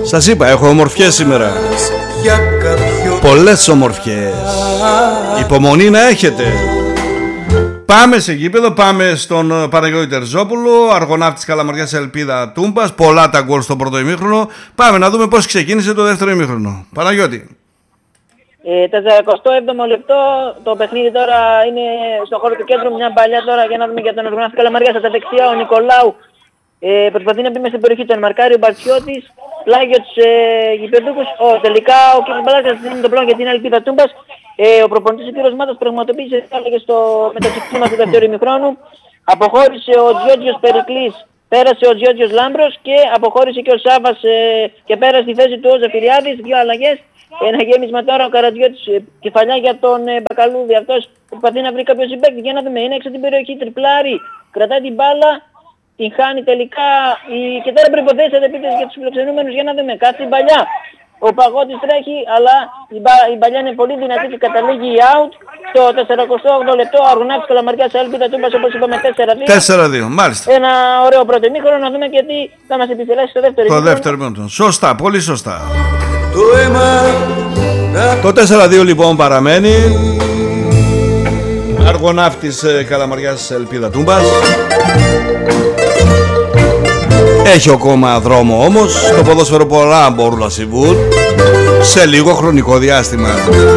Σας είπα, έχω ομορφιές σήμερα. Πολλές ομορφιές. Υπομονή να έχετε. Πάμε σε γήπεδο, πάμε στον Παναγιώτη Τερζόπουλο, αργοναύτης Καλαμαριάς Ελπίδα Τούμπας. Πολλά τα γκολ στο πρώτο ημίχρονο. Πάμε να δούμε πώς ξεκίνησε το δεύτερο ημίχρονο. Παναγιώτη. 47ο λεπτό, το παιχνίδι τώρα είναι στο χώρο του κέντρου, μια παλιά τώρα για να δούμε για τον αργοναύτη Καλαμαριάς. Στα δεξιά ο Νικολάου προσπαθεί να μπει μέσα στην περιοχή του, μαρκάρει ο Μπαρτσιώτης, πλάγιο τους γηπεδούκους. Τελικά ο κ. Μπαλάκας δίνει το πλάνο για την Ελπίδα Τούμπας. Ο προπονητής ο κ. Μάτας πραγματοποίησε, έλεγε στο μεταξυφτήμα του δεύτερου ημιχρόνου. Αποχώρησε ο Τζιότζιος Περικλής, πέρασε ο Τζιότζιος Λάμπρος και αποχώρησε και ο Σάβας και πέρασε στη θέση του ο Ζαφυριάδης. Δύο αλλαγές. Ένα γέμισμα τώρα ο Καρατζιώτης, κεφαλιά για τον Μπακαλούδη. Αυτός προσπαθεί να βρει κάποιο συμπαίκτη. Για να δούμε, είναι έξω την περιοχή, τριπλάρι, κρατάει την μπάλα, την χάνει τελικά. Και τώρα προϋποθέσεις επίθεση για τους φιλοξενούμενους. Για να δούμε, κάτι την παλιά. Ο Παγώτης τρέχει, αλλά η παλιά είναι πολύ δυνατή και καταλήγει out. Στο 48ο λεπτό, ο Αργοναύτης Καλαμαριάς Ελπίδα Τούμπας, όπως είπαμε, 4-2. 4-2, μάλιστα. Ένα ωραίο πρώτο ημίχρονο, να δούμε και τι θα μας επιφυλάσει στο δεύτερο ημίχρονο. Το δεύτερο ημίχρονο. Σωστά, πολύ σωστά. Το 4-2 λοιπόν παραμένει. Αργοναύτης Καλαμαριάς Ελπίδα Τούμπας. Έχει ακόμα δρόμο όμως. Το ποδόσφαιρο πολλά μπορούν να συμβούν σε λίγο χρονικό διάστημα.